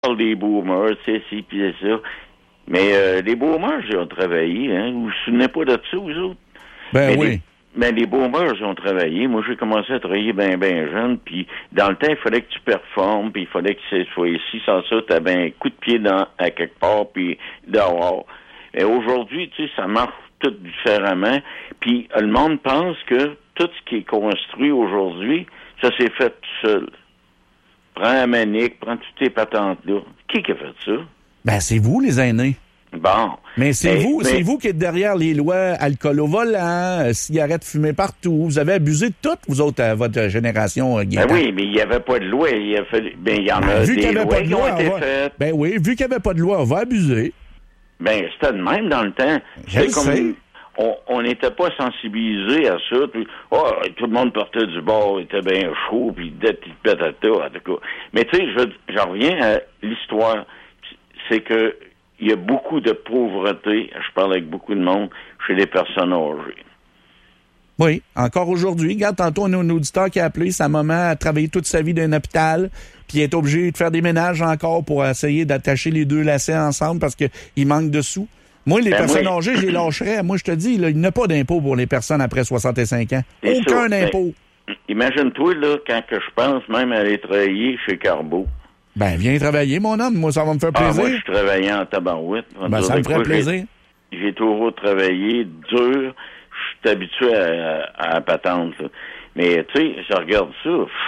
parle des boomers, c'est ci, puis c'est ça. Mais les boomers, ils ont travaillé, hein. Vous vous souvenez pas de ça, vous autres? Ben oui. Mais les boomers, ils ont travaillé. Moi, j'ai commencé à travailler bien jeune, puis dans le temps, il fallait que tu performes, puis il fallait que ça soit ici. Sans ça, t'avais un coup de pied à quelque part, puis dehors. Mais aujourd'hui, tu sais, ça marche tout différemment. Puis le monde pense que tout ce qui est construit aujourd'hui, ça s'est fait tout seul. Prends la manique, prends toutes tes patentes-là. Qui a fait ça? Ben, c'est vous, les aînés. Bon. Mais c'est vous qui êtes derrière les lois alcool au volant, cigarettes fumées partout. Vous avez abusé de tout, vous autres, à votre génération, Gaétan. Ben oui, mais il n'y avait pas de loi. Il y en a des lois qui ont été faites. Ben oui, vu qu'il n'y avait pas de loi, on va abuser. Ben, c'était de même dans le temps. Je sais. On n'était pas sensibilisé à ça. Puis, tout le monde partait du bord, il était bien chaud, puis patata, en tout cas. Mais tu sais, je reviens à l'histoire. C'est que il y a beaucoup de pauvreté, je parle avec beaucoup de monde, chez les personnes âgées. Oui, encore aujourd'hui. Regarde, tantôt, on a un auditeur qui a appelé, sa maman a travaillé toute sa vie dans un hôpital, puis elle est obligée de faire des ménages encore pour essayer d'attacher les deux lacets ensemble parce qu'il manque de sous. Moi, les personnes âgées, je les lâcherais. Moi, je te dis, là, il n'y a pas d'impôt pour les personnes après 65 ans. Aucun impôt. Imagine-toi, là, quand que je pense même à aller travailler chez Carbo. Ben, viens travailler, mon homme. Moi, ça va me faire plaisir. Moi, je travaillais en tabarouette. Ben, ça me ferait plaisir. J'ai toujours travaillé dur. Je suis habitué à la patente, là. Mais, tu sais, je regarde ça.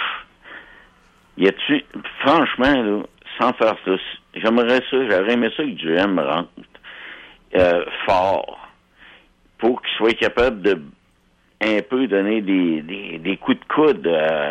Franchement, là, sans faire ça, j'aurais aimé ça que du M rentre fort pour qu'il soit capable de un peu donner des coups de coude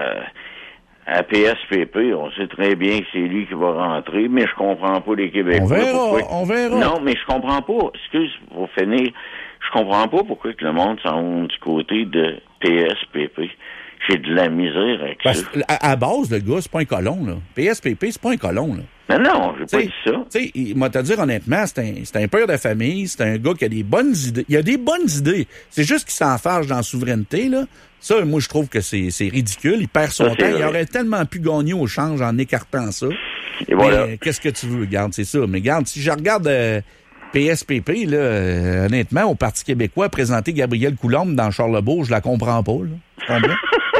à PSPP. On sait très bien que c'est lui qui va rentrer, mais je comprends pas les Québécois. On verra. Non, mais je comprends pas. Excuse, pour finir, je comprends pas pourquoi que le monde s'en va du côté de PSPP. J'ai de la misère avec ça. À base, le gars, c'est pas un colon, là. PSPP, c'est pas un colon, là. Non, j'ai pas dit ça. Tu sais, moi, te dire honnêtement, c'est un père de famille, c'est un gars qui a des bonnes idées. Il a des bonnes idées. C'est juste qu'il s'enfarge dans la souveraineté, là. Ça, moi, je trouve que c'est ridicule. Il perd son temps. Il aurait tellement pu gagner au change en écartant ça. Et voilà. Mais qu'est-ce que tu veux? Regarde, c'est ça. Mais regarde, si je regarde PSPP, là, honnêtement, au Parti québécois, présenter Gabrielle Coulombe dans Charlebourg, je la comprends pas, là. Tu comprends?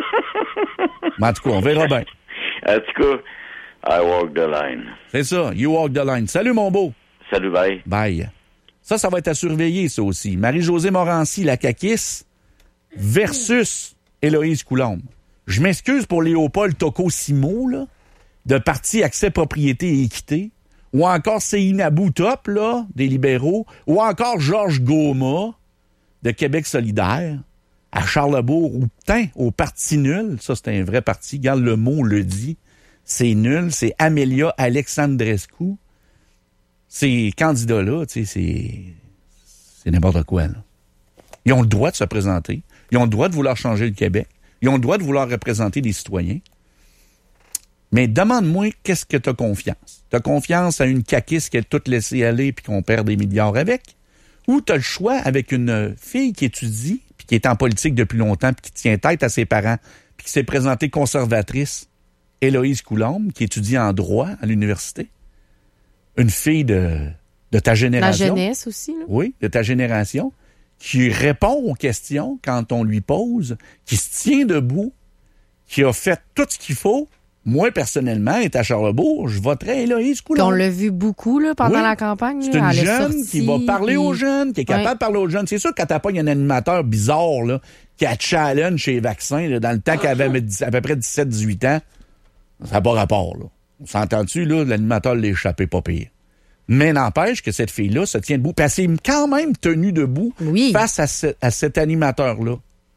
Mais en tout cas, on verra bien. En tout cas, I walk the line. C'est ça, you walk the line. Salut, mon beau. Salut, bye. Bye. Ça va être à surveiller, ça aussi. Marie-Josée Morancy, la caquisse, versus Héloïse Coulombe. Je m'excuse pour Léopold Tocco-Simo, là, de Parti Accès, Propriété et Équité, ou encore Céline Top, là, des libéraux, ou encore Georges Goma, de Québec solidaire, à Charlebourg, ou au Parti nul, ça c'est un vrai parti, regarde le mot le dit, c'est nul, c'est Amelia Alexandrescu. Ces candidats-là, tu sais, c'est n'importe quoi, là. Ils ont le droit de se présenter, ils ont le droit de vouloir changer le Québec, ils ont le droit de vouloir représenter des citoyens. Mais demande-moi, qu'est-ce que t'as confiance? T'as confiance à une caquisse qui a tout laissé aller puis qu'on perd des milliards avec? Ou t'as le choix avec une fille qui étudie puis qui est en politique depuis longtemps puis qui tient tête à ses parents puis qui s'est présentée conservatrice, Héloïse Coulombe, qui étudie en droit à l'université? Une fille de ta génération. La jeunesse aussi, là. Oui, de ta génération, qui répond aux questions quand on lui pose, qui se tient debout, qui a fait tout ce qu'il faut. Moi, personnellement, est à Charlebourg, je voterais Héloïse Coulombe. On l'a vu beaucoup là, pendant la campagne. C'est une jeune qui va parler aux jeunes, qui est capable de parler aux jeunes. C'est sûr que quand t'as pas un animateur bizarre là, qui a challenge chez les vaccins, là, dans le temps qu'elle avait à peu près 17-18 ans, ça n'a pas rapport. Là. On s'entend-tu, là, l'animateur l'a échappé pas pire. Mais n'empêche que cette fille-là se tient debout. Puis elle s'est quand même tenue debout face à cet animateur-là.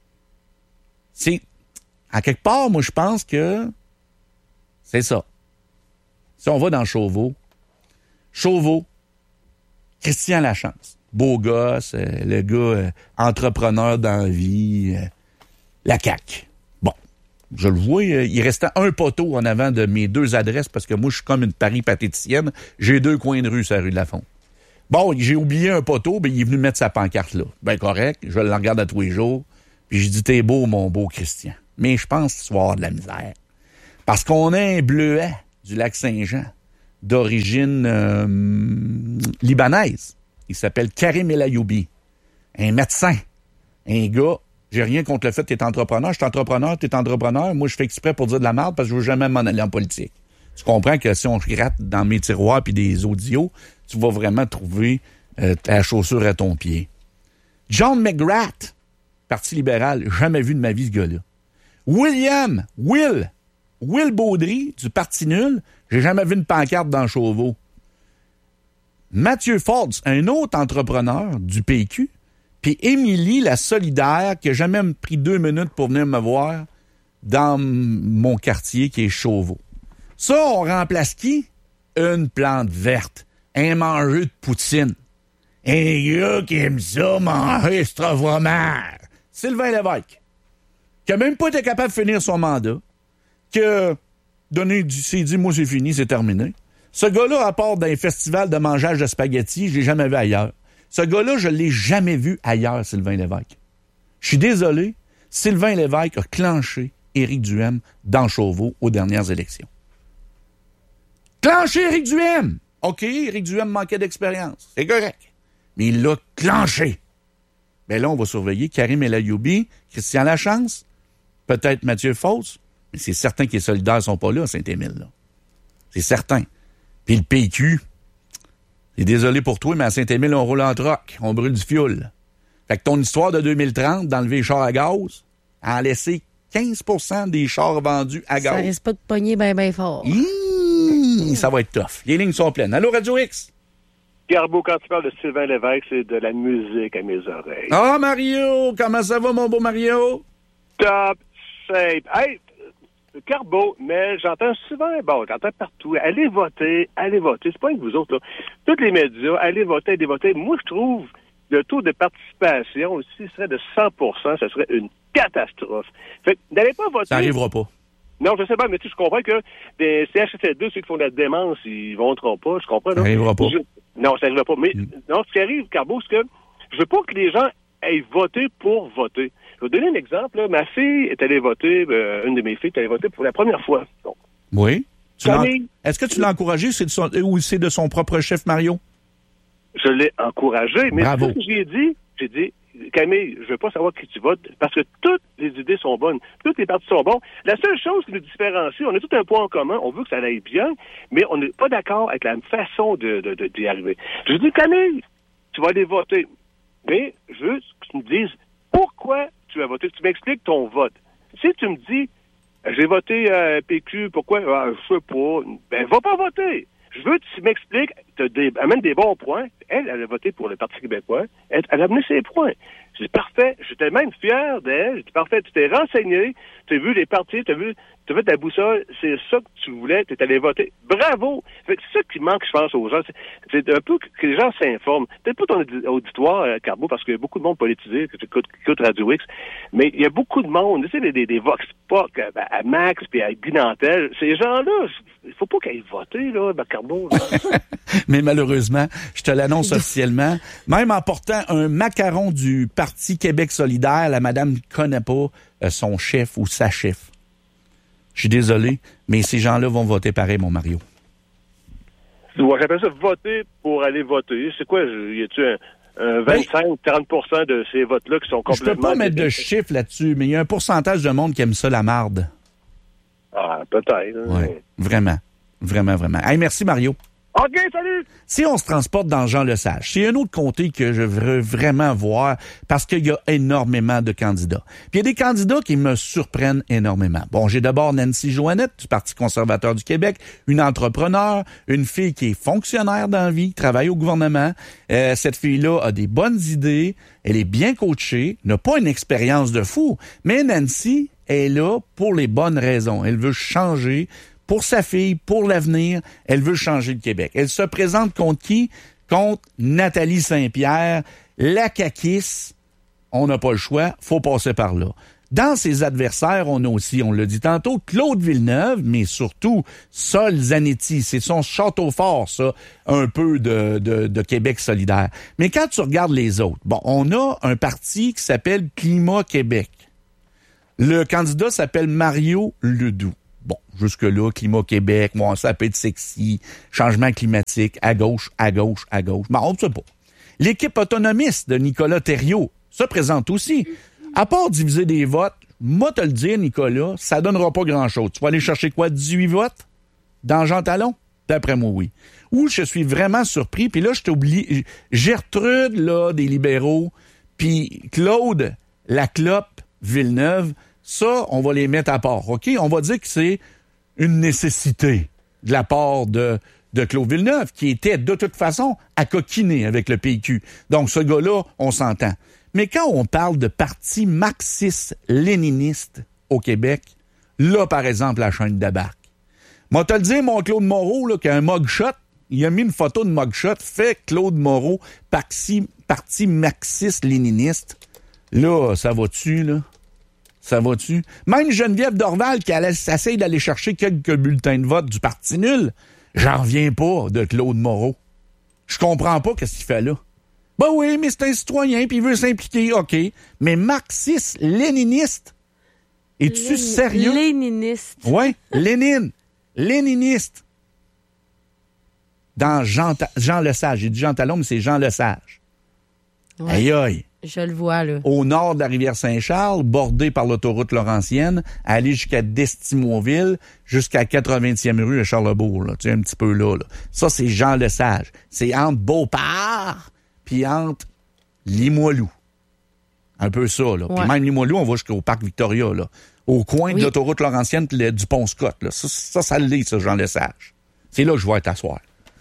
C'est, à quelque part, moi, je pense que c'est ça. Si on va dans Chauveau, Christian Lachance, beau gosse, le gars entrepreneur dans la vie, la CAQ. Bon, je le vois, il restait un poteau en avant de mes deux adresses parce que moi, je suis comme une péripatéticienne. J'ai 2 coins de rue sur la rue de la Fonte. Bon, j'ai oublié un poteau, ben il est venu mettre sa pancarte là. Ben correct, je le regarde à tous les jours. Puis je dis, t'es beau, mon beau Christian. Mais je pense que tu vas avoir de la misère. Parce qu'on a un bleuet du lac Saint-Jean d'origine libanaise. Il s'appelle Karim El Ayoubi. Un médecin. Un gars, j'ai rien contre le fait que t'es entrepreneur. Je suis entrepreneur, t'es entrepreneur. Moi, je fais exprès pour dire de la merde parce que je veux jamais m'en aller en politique. Tu comprends que si on gratte dans mes tiroirs puis des audios, tu vas vraiment trouver ta chaussure à ton pied. John McGrath, Parti libéral, jamais vu de ma vie ce gars-là. Will Baudry, du Parti nul, j'ai jamais vu une pancarte dans Chauveau. Mathieu Foltz, un autre entrepreneur du PQ, puis Émilie, la solidaire, qui a jamais pris 2 minutes pour venir me voir dans mon quartier qui est Chauveau. Ça, on remplace qui? Une plante verte. Un mangeur de poutine. Un gars qui aime ça, manger ce fromage. Sylvain Lévesque, qui a même pas été capable de finir son mandat, qui s'est dit, moi, c'est fini, c'est terminé. Ce gars-là, à part d'un festival de mangeage de spaghettis, je l'ai jamais vu ailleurs. Ce gars-là, je l'ai jamais vu ailleurs, Sylvain Lévesque. Je suis désolé, Sylvain Lévesque a clenché Éric Duhaime dans Chauveau aux dernières élections. Clenché Éric Duhaime! OK, Éric Duhaime manquait d'expérience. C'est correct. Mais il l'a clenché. Ben là, on va surveiller Karim El Ayoubi, Christian Lachance, peut-être Mathieu Foltz, mais c'est certain que les solidaires sont pas là à Saint-Émile, là. C'est certain. Puis le PQ, c'est désolé pour toi, mais à Saint-Émile, on roule en troc, on brûle du fioul. Fait que ton histoire de 2030, d'enlever les chars à gaz, a laissé 15% des chars vendus à gaz. Ça risque pas de pogner bien fort. Ça va être tough. Les lignes sont pleines. Allô, Radio X? Garbeau, quand tu parles de Sylvain Lévesque, c'est de la musique à mes oreilles. Ah, Mario! Comment ça va, mon beau Mario? Top shape. Hey, Garbeau, mais j'entends souvent, j'entends partout, allez voter. C'est pas que vous autres, là. Tous les médias, allez voter. Moi, je trouve le taux de participation aussi serait de 100%, ça serait une catastrophe. Fait que n'allez pas voter. Ça n'arrivera pas. Non, je sais pas, mais tu comprends que des CHSLD, ceux qui font de la démence, ils voteront pas, je comprends, là. Ça n'arrivera pas. Non, ça n'arrivera pas. Mais non, ce qui arrive, Carbeau, c'est que je veux pas que les gens aillent voter pour voter. Je vais vous donner un exemple, là. Ma fille est allée voter, une de mes filles est allée voter pour la première fois. Donc, oui. Est-ce que tu l'as encouragé ou c'est de son propre chef, Mario? Je l'ai encouragé, mais bravo. ce que j'ai dit, Camille, je veux pas savoir qui tu votes, parce que toutes les idées sont bonnes. Toutes les partis sont bons. La seule chose qui nous différencie, on a tout un point en commun, on veut que ça aille bien, mais on n'est pas d'accord avec la façon d'y arriver. Je dis, Camille, tu vas aller voter. Mais je veux que tu me dises pourquoi tu vas voter. Tu m'expliques ton vote. Si tu me dis, j'ai voté PQ, pourquoi? Je sais pas. Ben, va pas voter. Je veux que tu m'expliques, amène des bons points. Elle a voté pour le Parti québécois. Elle a amené ses points. C'est parfait. J'étais même fier d'elle. J'étais parfait. Tu t'es renseigné. Tu as vu les partis. Tu as fait ta boussole. C'est ça que tu voulais. Tu es allé voter. Bravo! C'est ça qui manque, je pense, aux gens. C'est un peu que les gens s'informent. Peut-être pas ton auditoire, Carbeau, parce qu'il y a beaucoup de monde politisé qui écoute Radio X. Mais il y a beaucoup de monde. Tu sais, des Vox Pop à Max puis à Guy Nantel. Ces gens-là, il faut pas qu'ils aillent voter, là, Carbeau. Mais malheureusement, je te l'annonce officiellement, même en portant un macaron du Parti Québec solidaire, la madame ne connaît pas son chef ou sa chef. Je suis désolé, mais ces gens-là vont voter pareil, mon Mario. J'appelle ça voter pour aller voter. C'est quoi? Y a-tu un 25-30% de ces votes-là qui sont complètement... Je peux pas mettre de chiffres là-dessus, mais il y a un pourcentage de monde qui aime ça, la marde. Ah, peut-être. Oui, vraiment. Vraiment, vraiment. Hey, merci, Mario. OK, salut! Si on se transporte dans Jean-Lesage, c'est un autre comté que je veux vraiment voir parce qu'il y a énormément de candidats. Puis il y a des candidats qui me surprennent énormément. Bon, j'ai d'abord Nancy Joannette du Parti conservateur du Québec, une entrepreneure, une fille qui est fonctionnaire dans la vie, travaille au gouvernement. Cette fille-là a des bonnes idées, elle est bien coachée, n'a pas une expérience de fou, mais Nancy est là pour les bonnes raisons. Elle veut changer pour sa fille, pour l'avenir, elle veut changer le Québec. Elle se présente contre qui? Contre Nathalie Saint-Pierre, la caquisse. On n'a pas le choix, faut passer par là. Dans ses adversaires, on a aussi, on l'a dit tantôt, Claude Villeneuve, mais surtout Sol Zanetti. C'est son château fort, ça, un peu de Québec solidaire. Mais quand tu regardes les autres, bon, on a un parti qui s'appelle Climat Québec. Le candidat s'appelle Mario Ledoux. Bon, jusque-là, Climat Québec, bon, ça peut être sexy, changement climatique, à gauche. Mais on ne sait pas. L'équipe autonomiste de Nicolas Thériault se présente aussi. À part diviser des votes, moi te le dire, Nicolas, ça donnera pas grand-chose. Tu vas aller chercher quoi, 18 votes? Dans Jean Talon? D'après moi, oui. Où je suis vraiment surpris, puis là, je t'oublie, Gertrude, là, des libéraux, puis Claude Laclope Villeneuve, ça, on va les mettre à part, OK? On va dire que c'est une nécessité de la part de Claude Villeneuve, qui était de toute façon à coquiner avec le PQ. Donc, ce gars-là, on s'entend. Mais quand on parle de parti marxiste-léniniste au Québec, là, par exemple, la chaîne débarque. Moi, te le dire, mon Claude Moreau, là, qui a un mugshot, il a mis une photo de mugshot, fait Claude Moreau, parti marxiste-léniniste. Là, ça va-tu, là? Ça va-tu? Même Geneviève Dorval, qui essaye d'aller chercher quelques bulletins de vote du parti nul, j'en reviens pas de Claude Moreau. Je comprends pas qu'est-ce qu'il fait là. Ben oui, mais c'est un citoyen, puis il veut s'impliquer, OK. Mais marxiste-léniniste? Es-tu sérieux? Léniniste. Oui, Léniniste. Dans Jean Lesage. J'ai dit Jean Talon, mais c'est Jean Lesage. Ouais. Aïe, aïe. Je le vois, là. Au nord de la rivière Saint-Charles, bordé par l'autoroute Laurentienne, aller jusqu'à Destimoisville, jusqu'à 80e rue à Charlebourg, là. Tu sais, un petit peu là. Ça, c'est Jean Lesage. C'est entre Beauport puis entre Limoilou. Un peu ça, là. Ouais. Puis même Limoilou, on va jusqu'au parc Victoria, là. Au coin Oui. de l'autoroute Laurentienne du pont Scott, là. Ça le lit, ça, Jean Lesage. C'est là que je vais être asseoir.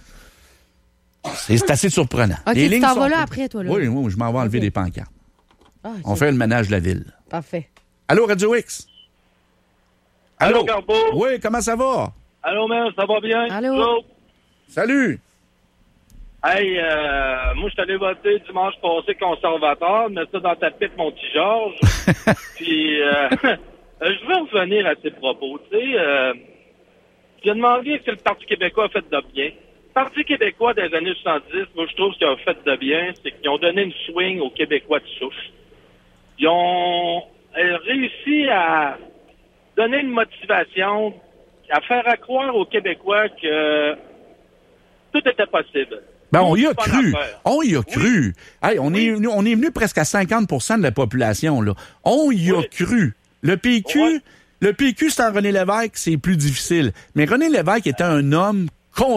C'est assez surprenant. OK, Les tu lignes t'en sont- vas là après, toi, là? Oui, je m'en vais enlever OK. des pancartes. Ah, OK. On fait le ménage de la ville. Parfait. Allô, Radio X? Allô, Garbo? Oui, comment ça va? Allô, man, ça va bien? Allô? Allô? Salut! Hey, moi, je suis allé voter dimanche passé conservateur, mets ça dans ta pipe, mon petit Georges. Puis, je veux revenir à tes propos. Tu sais, j'ai demandé ce que le Parti québécois a fait de bien. Le Parti québécois des années 70, moi, je trouve ce qu'ils ont fait de bien, c'est qu'ils ont donné une swing aux Québécois de souche. Ils ont réussi à donner une motivation, à faire croire aux Québécois que tout était possible. Ben, on y a Bonne cru. affaire. On y a cru. Hey, on est venu presque à 50% de la population, là. On y a Oui. cru. Le PQ, Ouais. le PQ sans René Lévesque, c'est plus difficile. Mais René Lévesque était un homme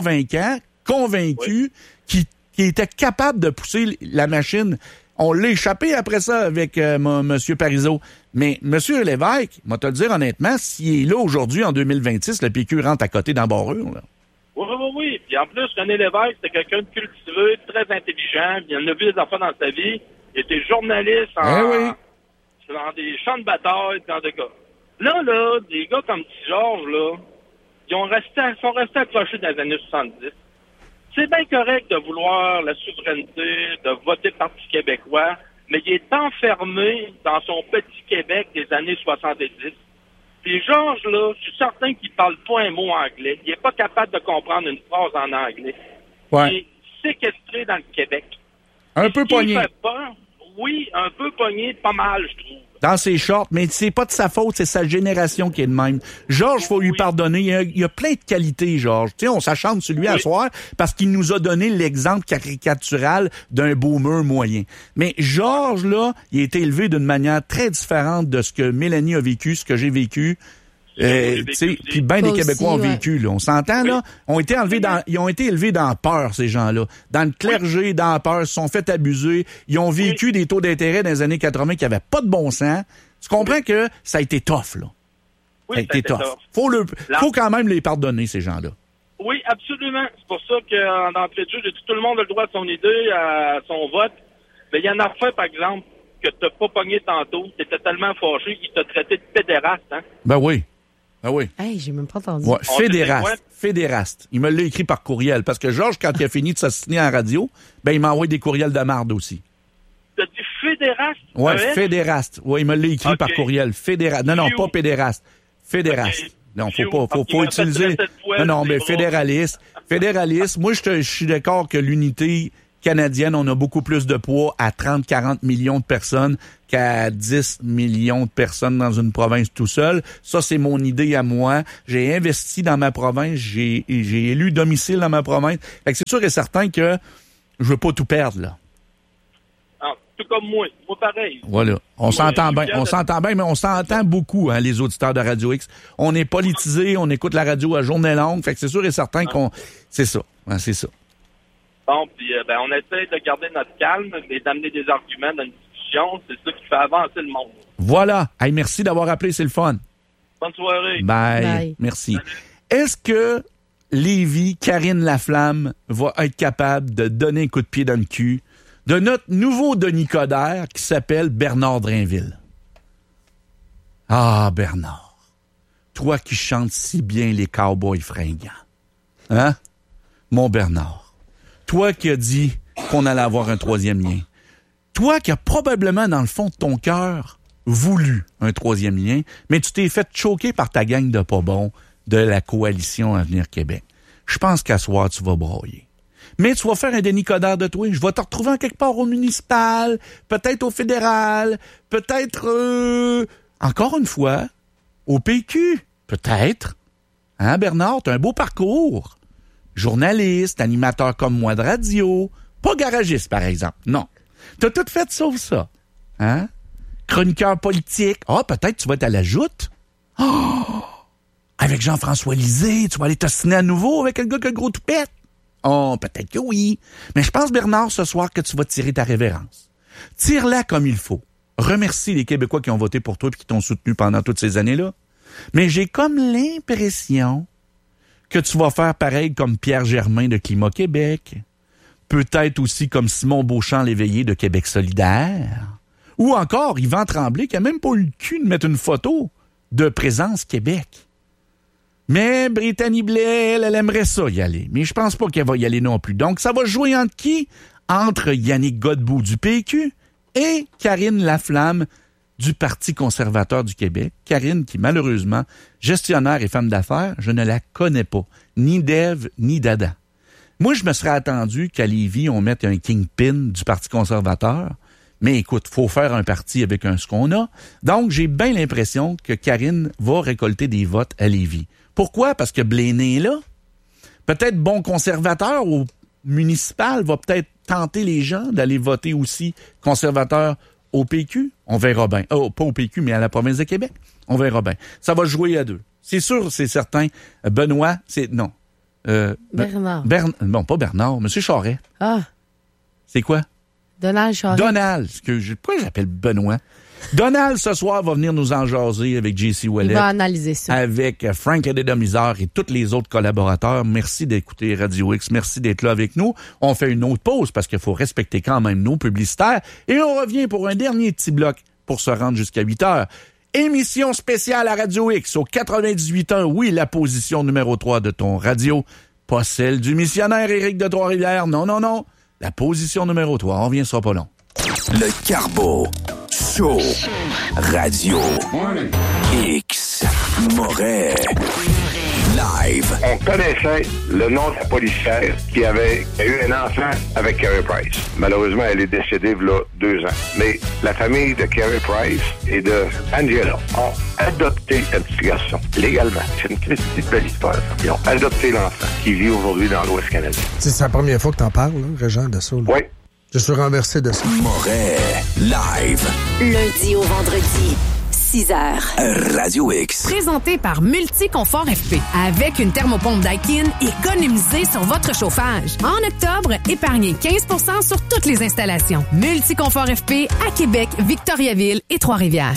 convaincu, qui était capable de pousser la machine. On l'a échappé après ça avec M. Parizeau. Mais M. Lévesque, moi te le dire honnêtement, s'il est là aujourd'hui en 2026, le PQ rentre à côté d'embarrure, là. Oui. Puis en plus, René Lévesque, c'était quelqu'un de cultivé, très intelligent. Puis il en a vu des enfants dans sa vie. Il était journaliste dans des champs de bataille, dans des cas. Là, des gars comme Petit Georges, là, sont restés accrochés dans les années 70. C'est bien correct de vouloir la souveraineté, de voter Parti québécois, mais il est enfermé dans son petit Québec des années 70. Puis Georges, là, je suis certain qu'il parle pas un mot anglais. Il est pas capable de comprendre une phrase en anglais. Ouais. Il est séquestré dans le Québec. Un peu Ce qui pogné fait peur, oui, un peu pogné, pas mal, je trouve. dans ses shorts, mais c'est pas de sa faute, c'est sa génération qui est de même. Georges, faut lui pardonner. Il y a plein de qualités, Georges. Tu sais, on s'achante sur lui à soir parce qu'il nous a donné l'exemple caricatural d'un boomer moyen. Mais Georges, là, il a été élevé d'une manière très différente de ce que Mélanie a vécu, ce que j'ai vécu. Tu sais, puis bien des Toi Québécois aussi, ont vécu, là. On s'entend, là? Ils ont été élevés dans la peur, ces gens-là. Dans le clergé, dans la peur, ils se sont fait abuser. Ils ont vécu des taux d'intérêt dans les années 80 qui n'avaient pas de bon sens. Tu comprends que ça a été tough, là. Oui, ça a été tough. Faut quand même les pardonner, ces gens-là. Oui, absolument. C'est pour ça qu'en entrée de jeu, j'ai dit tout le monde a le droit à son idée, à son vote. Mais il y en a fait, par exemple, que t'as pas pogné tantôt. T'étais tellement fâché qu'il t'a traité de pédéraste, hein? Ben oui. Ben oui. Hey, j'ai même pas entendu. Ouais, On fédéraste. sait Fédéraste. Il me l'a écrit par courriel. Parce que Georges, quand il a fini de s'assiner en radio, ben il m'a envoyé des courriels de marde aussi. T'as dit fédéraste? Ouais, ES? fédéraste. Ouais, il me l'a écrit Ok. par courriel. Fédéraste. Non, Fiu. pas pédéraste. Fédéraste. Ok. Non, Fiu. faut Il m'a fait utiliser. traiter de poêle, Non, c'est mais drôle. fédéraliste. Fédéraliste. Moi, je suis d'accord que l'unité canadienne, on a beaucoup plus de poids à 30-40 millions de personnes qu'à 10 millions de personnes dans une province tout seul. Ça, c'est mon idée à moi. J'ai investi dans ma province, j'ai élu domicile dans ma province. Fait que c'est sûr et certain que je veux pas tout perdre, là. Ah, tout comme moi pareil. Voilà. On s'entend bien, mais on s'entend beaucoup, hein, les auditeurs de Radio X. On est politisés, on écoute la radio à journée longue. Fait que c'est sûr et certain qu'on... C'est ça. Ouais, c'est ça. Bon, puis on essaie de garder notre calme, mais d'amener des arguments dans une discussion. C'est ça qui fait avancer le monde. Voilà. Hey, merci d'avoir appelé, c'est le fun. Bonne soirée. Bye. Merci. Salut. Est-ce que Lévi, Karine Laflamme, va être capable de donner un coup de pied dans le cul de notre nouveau Denis Coderre qui s'appelle Bernard Drainville? Ah, Bernard. Toi qui chantes si bien les cowboys fringants. Hein? Mon Bernard. Toi qui as dit qu'on allait avoir un troisième lien. Toi qui as probablement, dans le fond de ton cœur, voulu un troisième lien, mais tu t'es fait choquer par ta gang de pas bons de la coalition Avenir Québec. Je pense qu'à soir, tu vas broyer. Mais tu vas faire un Denis Coderre de toi. Je vais te retrouver en quelque part au municipal, peut-être au fédéral, peut-être, encore une fois, au PQ. Peut-être. Hein, Bernard? T'as un beau parcours. Journaliste, animateur comme moi de radio. Pas garagiste, par exemple. Non. T'as tout fait sauf ça. Hein? Chroniqueur politique. Ah, peut-être tu vas être à la joute. Oh! Avec Jean-François Lisée, tu vas aller t'ostiner à nouveau avec un gars qui a le gros toupette. Oh, peut-être que oui. Mais je pense, Bernard, ce soir, que tu vas tirer ta révérence. Tire-la comme il faut. Remercie les Québécois qui ont voté pour toi et qui t'ont soutenu pendant toutes ces années-là. Mais j'ai comme l'impression que tu vas faire pareil comme Pierre Germain de Climat Québec, peut-être aussi comme Simon Beauchamp-Léveillé de Québec solidaire, ou encore Yvan Tremblay qui a même pas eu le cul de mettre une photo de Présence Québec. Mais Brittany Blais, elle aimerait ça y aller. Mais je pense pas qu'elle va y aller non plus. Donc, ça va jouer entre qui? Entre Yannick Godbout du PQ et Karine Laflamme du Parti conservateur du Québec. Karine, qui malheureusement, gestionnaire et femme d'affaires, je ne la connais pas. Ni d'Ève, ni d'Adam. Moi, je me serais attendu qu'à Lévis, on mette un kingpin du Parti conservateur. Mais écoute, faut faire un parti avec ce qu'on a. Donc, j'ai bien l'impression que Karine va récolter des votes à Lévis. Pourquoi? Parce que Bléné est là. Peut-être bon conservateur au municipal va peut-être tenter les gens d'aller voter aussi conservateur au PQ. On verra bien. Oh, pas au PQ, mais à la province de Québec. On verra bien. Ça va jouer à deux. C'est sûr, c'est certain. Benoît, c'est... Non. Bernard. Bon, pas Bernard. Monsieur Charest. Ah. C'est quoi? Donald Charest. Donald. Pourquoi j'appelle Benoît? Donald, ce soir, va venir nous en jaser avec J.C. Ouellet. Il va analyser ça. Avec Frank Adédomizard et tous les autres collaborateurs. Merci d'écouter Radio X. Merci d'être là avec nous. On fait une autre pause parce qu'il faut respecter quand même nos publicitaires. Et on revient pour un dernier petit bloc pour se rendre jusqu'à 8 heures. Émission spéciale à Radio X au 98.1. Oui, la position numéro 3 de ton radio. Pas celle du missionnaire Éric de Trois-Rivières. Non, non, non. La position numéro 3. On revient, ce sera pas long. Le Carbo Show Radio X Moret Live. On connaissait le nom de la policière qui avait eu un enfant avec Carey Price. Malheureusement, elle est décédée il y a 2 ans. Mais la famille de Carey Price et de Angela ont adopté un petit garçon, légalement. C'est une petite belle histoire. Ils ont adopté l'enfant qui vit aujourd'hui dans l'Ouest canadien. C'est la première fois que t'en parles, là, Régent, de ça. Oui. Je suis renversé de ça. Moret Live. Lundi au vendredi, 6h. Radio X. Présenté par Multiconfort FP. Avec une thermopompe Daikin, économisez sur votre chauffage. En octobre, épargnez 15% sur toutes les installations. Multiconfort FP à Québec, Victoriaville et Trois-Rivières.